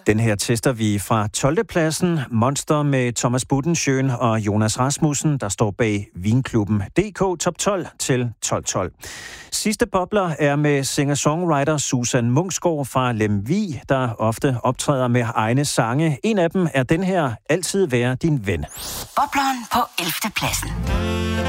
Den her tester vi fra 12. pladsen. Monster med Thomas Budensjøen og Jonas Rasmussen, der står bag Vinklubben DK Top 12 til 12. Sidste bobler er med singer-songwriter Susan Munksgaard fra Lemvig, der ofte optræder med egne sange. En af dem er den her, Altid være din ven. Bobleren på 11. pladsen.